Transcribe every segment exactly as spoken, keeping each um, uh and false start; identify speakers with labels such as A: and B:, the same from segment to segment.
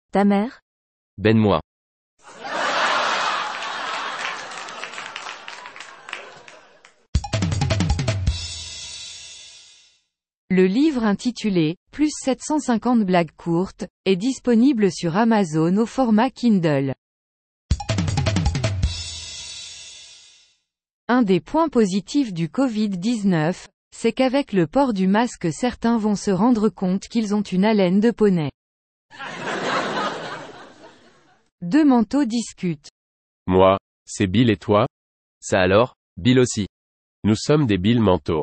A: Ta mère?
B: Ben moi.
C: Le livre intitulé « Plus sept cent cinquante blagues courtes » est disponible sur Amazon au format Kindle. Un des points positifs du covid dix-neuf, c'est qu'avec le port du masque certains vont se rendre compte qu'ils ont une haleine de poney. Deux manteaux discutent.
D: Moi, c'est Bill et toi?
B: Ça alors, Bill aussi.
D: Nous sommes des Bill manteaux.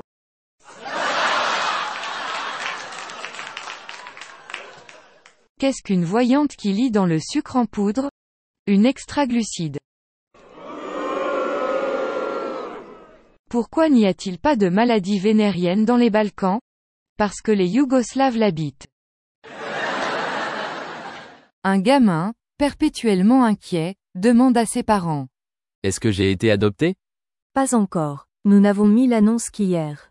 C: Qu'est-ce qu'une voyante qui lit dans le sucre en poudre? Une extraglucide. Pourquoi n'y a-t-il pas de maladie vénérienne dans les Balkans? Parce que les Yougoslaves l'habitent. Un gamin, perpétuellement inquiet, demande à ses parents.
B: Est-ce que j'ai été adopté?
A: Pas encore. Nous n'avons mis l'annonce qu'hier.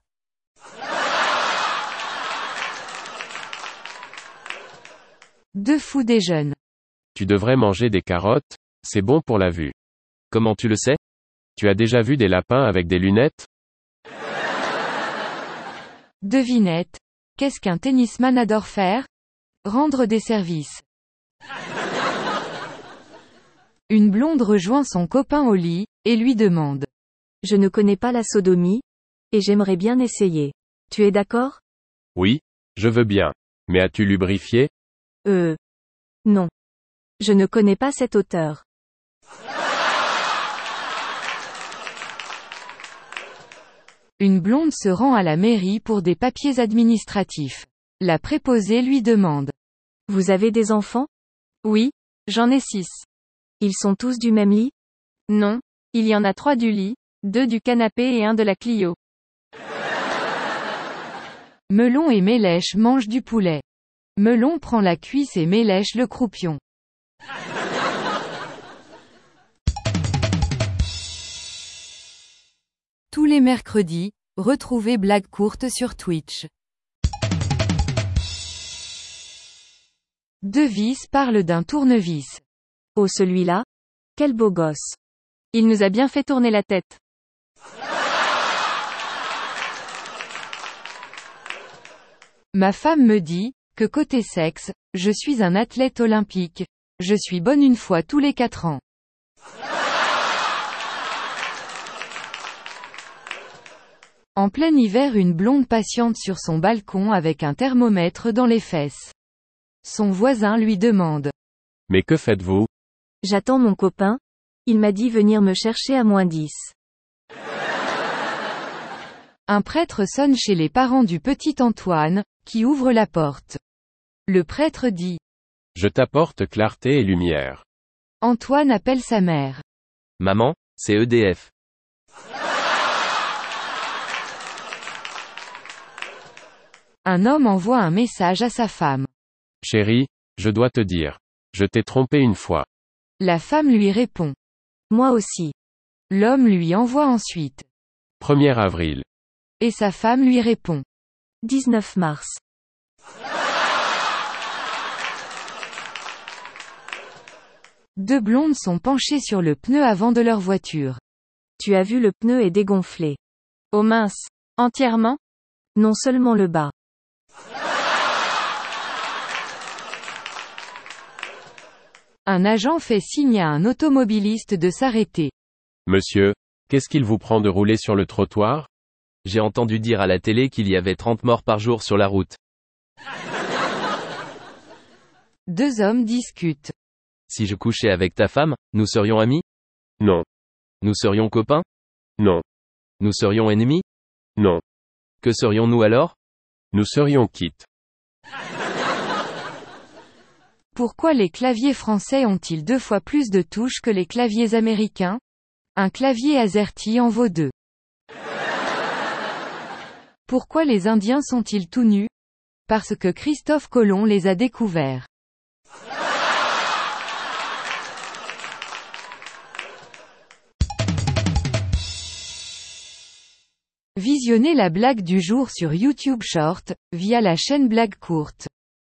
C: Deux fous déjeunent.
D: Tu devrais manger des carottes, c'est bon pour la vue.
B: Comment tu le sais?
D: Tu as déjà vu des lapins avec des lunettes?
C: Devinette. Qu'est-ce qu'un tennisman adore faire? Rendre des services. Une blonde rejoint son copain au lit, et lui demande.
A: Je ne connais pas la sodomie, et j'aimerais bien essayer. Tu es d'accord?
D: Oui, je veux bien. Mais as-tu lubrifié?
A: Euh. Non. Je ne connais pas cet auteur.
C: Une blonde se rend à la mairie pour des papiers administratifs. La préposée lui demande.
A: Vous avez des enfants?
E: Oui, j'en ai six.
A: Ils sont tous du même lit?
E: Non, il y en a trois du lit, deux du canapé et un de la Clio.
C: Melon et Mélèche mangent du poulet. Melon prend la cuisse et Mélèche le croupion. Tous les mercredis, retrouvez Blagues courtes sur Twitch. Devis parle d'un tournevis.
A: Oh celui-là? Quel beau gosse.
E: Il nous a bien fait tourner la tête.
C: Ma femme me dit, que côté sexe, je suis un athlète olympique. Je suis bonne une fois tous les quatre ans. En plein hiver, une blonde patiente sur son balcon avec un thermomètre dans les fesses. Son voisin lui demande.
D: Mais que faites-vous?
A: J'attends mon copain. Il m'a dit venir me chercher à moins dix.
C: Un prêtre sonne chez les parents du petit Antoine, qui ouvre la porte. Le prêtre dit.
D: Je t'apporte clarté et lumière.
C: Antoine appelle sa mère.
B: Maman, c'est E D F.
C: Un homme envoie un message à sa femme.
D: Chérie, je dois te dire. Je t'ai trompé une fois.
C: La femme lui répond.
A: Moi aussi.
C: L'homme lui envoie ensuite.
D: premier avril.
C: Et sa femme lui répond.
A: dix-neuf mars.
C: Deux blondes sont penchées sur le pneu avant de leur voiture.
A: Tu as vu le pneu est dégonflé.
E: Oh mince. Entièrement?
A: Non seulement le bas.
C: Un agent fait signe à un automobiliste de s'arrêter.
D: Monsieur, qu'est-ce qu'il vous prend de rouler sur le trottoir?
B: J'ai entendu dire à la télé qu'il y avait trente morts par jour sur la route.
C: Deux hommes discutent.
B: Si je couchais avec ta femme, nous serions amis?
D: Non.
B: Nous serions copains?
D: Non.
B: Nous serions ennemis?
D: Non.
B: Que serions-nous alors?
D: Nous serions quittes.
C: Pourquoi les claviers français ont-ils deux fois plus de touches que les claviers américains? Un clavier AZERTY en vaut deux. Pourquoi les Indiens sont-ils tout nus? Parce que Christophe Colomb les a découverts. Visionnez la blague du jour sur YouTube Short, via la chaîne Blagues courtes.